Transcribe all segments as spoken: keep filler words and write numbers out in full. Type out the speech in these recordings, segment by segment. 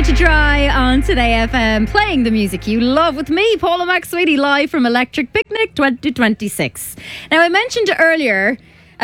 Out to Dry on Today F M, playing the music you love with me, Paula McSweety, live from Electric Picnic twenty twenty-six. Now, I mentioned earlier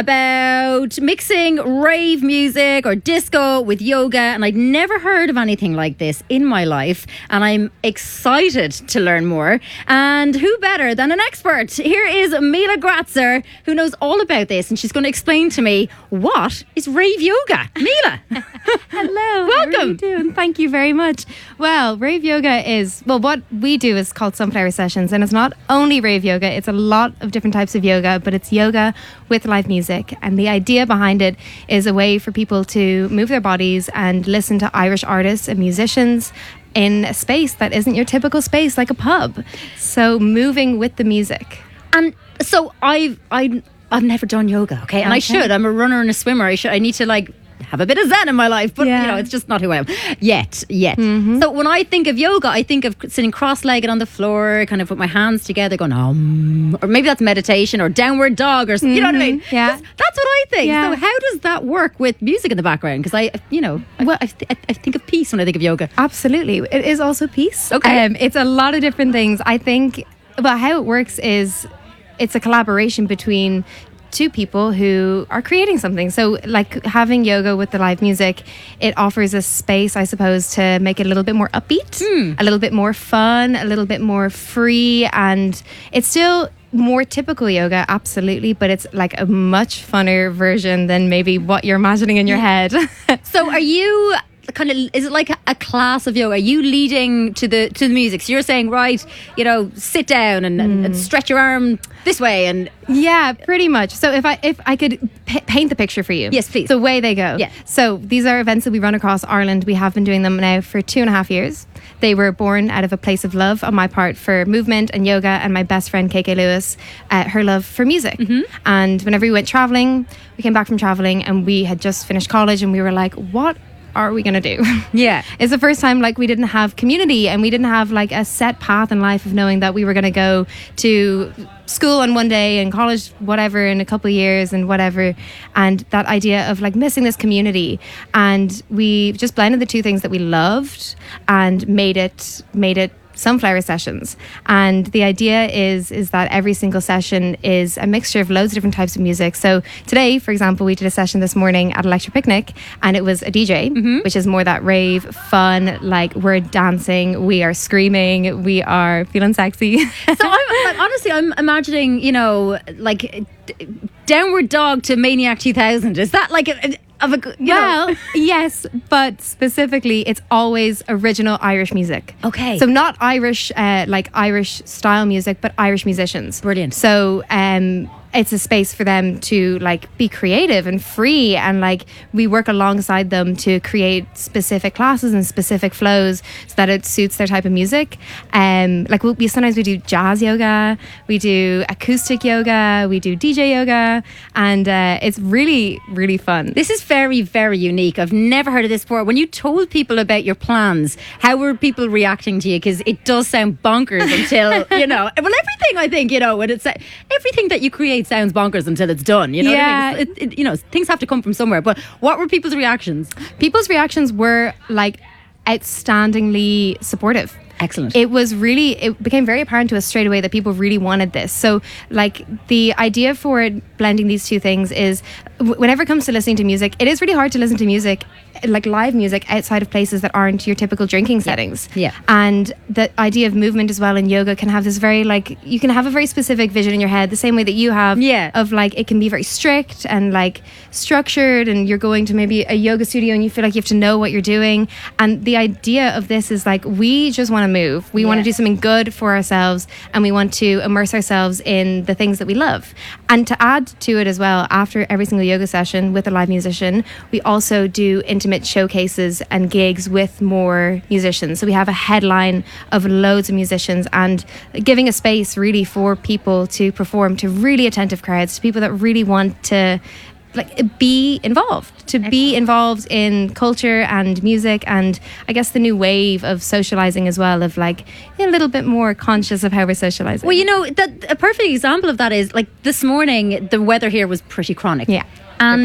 about mixing rave music or disco with yoga, and I'd never heard of anything like this in my life, and I'm excited to learn more. And who better than an expert? Here is Mila Gratzer, who knows all about this, and she's going to explain to me what is rave yoga. Mila. Hello. Welcome. How are you doing? Thank you very much. Well, rave yoga is, well, what we do is called Sunflower Sessions, and it's not only rave yoga, it's a lot of different types of yoga, but it's yoga with live music. And the idea behind it is a way for people to move their bodies and listen to Irish artists and musicians in a space that isn't your typical space, like a pub. So moving with the music. And so I've I I've never done yoga, okay, and Okay. I should. I'm a runner and a swimmer. I should. I need to like have a bit of zen in my life, but Yeah. you know, it's just not who I am yet. Yet. Mm-hmm. So when I think of yoga, I think of sitting cross-legged on the floor, kind of with my hands together, going um, or maybe that's meditation or downward dog, or mm-hmm. you know what I mean? Yeah. that's, that's what I think. Yeah. So how does that work with music in the background? Because I, you know, I, Well- I, th- I think of peace when I think of yoga. Absolutely. It is also peace. Okay. Um, it's a lot of different things. I think, well, how it works is it's a collaboration between two people who are creating something. So like having yoga with the live music, it offers a space, I suppose, to make it a little bit more upbeat, a little bit more fun, a little bit more free. And it's still more typical yoga, absolutely, but it's like a much funner version than maybe what you're imagining in your head. So are you kind of, is it like a, a class of yoga? Are you leading to the to the music? So you're saying, right, you know, sit down and, and, and stretch your arm this way, and Yeah, pretty much. So if I if I could p- paint the picture for you. Yes, please. The way they go. Yeah. So these are events that we run across Ireland. We have been doing them now for two and a half years. They were born out of a place of love on my part for movement and yoga, and my best friend K K Lewis, uh, her love for music. And whenever we went traveling, we came back from traveling and we had just finished college, and we were like, what are we going to do? Yeah. It's the first time like we didn't have community, and we didn't have like a set path in life of knowing that we were going to go to school on one day and college whatever in a couple of years and whatever, and that idea of like missing this community. And we just blended the two things that we loved and made it made it Sunflower Sessions. And the idea is is that every single session is a mixture of loads of different types of music. So today, for example, we did a session this morning at Electric Picnic, and it was a D J, which is more that rave fun, like we're dancing, we are screaming, we are feeling sexy. So I'm like, honestly, I'm imagining, you know, like d- Downward Dog to Maniac two thousand. Is that like a, a of a you Well, know? yes, but specifically, it's always original Irish music. Okay. So not Irish, uh, like Irish style music, but Irish musicians. Brilliant. So um, it's a space for them to like be creative and free, and like we work alongside them to create specific classes and specific flows so that it suits their type of music. Um, like we, we sometimes we do jazz yoga, we do acoustic yoga, we do D J yoga, and uh, it's really really fun. This is very, very unique. I've never heard of this before. When you told people about your plans, how were people reacting to you? Because it does sound bonkers until, you know, well, everything I think, you know, when it's everything that you create sounds bonkers until it's done. You know Yeah. what I mean? It's- It, it, you know, things have to come from somewhere. But what were people's reactions? People's reactions were like outstandingly supportive. Excellent. It was really, it became very apparent to us straight away that people really wanted this. So like the idea for it, blending these two things is w- whenever it comes to listening to music, it is really hard to listen to music, like live music, outside of places that aren't your typical drinking settings. Yeah. And the idea of movement as well in yoga can have this very like, you can have a very specific vision in your head, the same way that you have. Yeah. Of like, it can be very strict and like structured, and you're going to maybe a yoga studio and you feel like you have to know what you're doing. And the idea of this is like, we just want to move. We want Yeah. to do something good for ourselves, and we want to immerse ourselves in the things that we love. And to add to it as well, after every single yoga session with a live musician, we also do intimate showcases and gigs with more musicians. So we have a headline of loads of musicians, and giving a space really for people to perform to really attentive crowds, to people that really want to like be involved, to be involved in culture and music, and I guess the new wave of socializing as well, of like a little bit more conscious of how we're socializing. Well, you know, that a perfect example of that is like this morning, the weather here was pretty chronic. Yeah, And it was.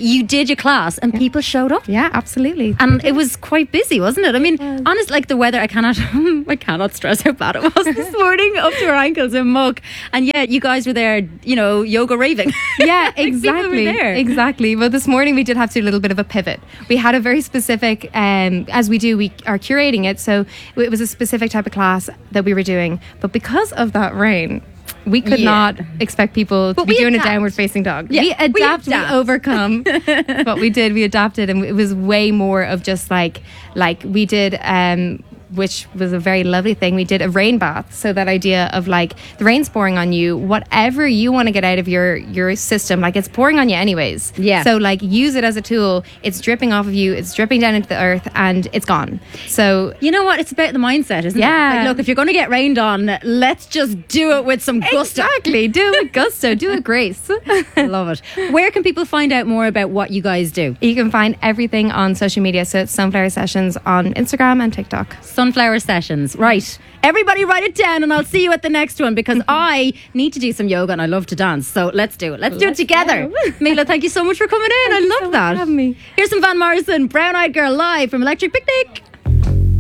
you did your class and people showed up. Yeah, absolutely. And it was quite busy, wasn't it? I mean, honestly, like the weather, I cannot, I cannot stress how bad it was this morning, up to our ankles in muck. And yet, you guys were there, you know, yoga raving. Yeah, Like, people exactly. were there. Exactly. Well, this morning we did have to do a little bit of a pivot. We had a very specific, um, as we do, we are curating it. So it was a specific type of class that we were doing. But because of that rain, we could Yeah. not expect people But to be we doing adapt. a downward facing dog. Yeah, we we adapt, we, adapt. overcome. But we did, we adapted, and it was way more of just like, like we did, um, which was a very lovely thing. We did a rain bath. So that idea of like the rain's pouring on you, whatever you want to get out of your, your system, like it's pouring on you anyways. Yeah. So like use it as a tool. It's dripping off of you. It's dripping down into the earth and it's gone. So You know what? It's about the mindset, isn't Yeah. it? Like, look, if you're going to get rained on, let's just do it with some gusto. exactly, do it with gusto, do it grace. Love it. Where can people find out more about what you guys do? You can find everything on social media. So it's Sunflower Sessions on Instagram and TikTok. Sunflower Sessions. Right. Everybody write it down and I'll see you at the next one because I need to do some yoga and I love to dance. So let's do it. Let's do it Let's together. go. Mila, thank you so much for coming in. I you love so much that. for having me. Here's some Van Morrison, Brown Eyed Girl live from Electric Picnic.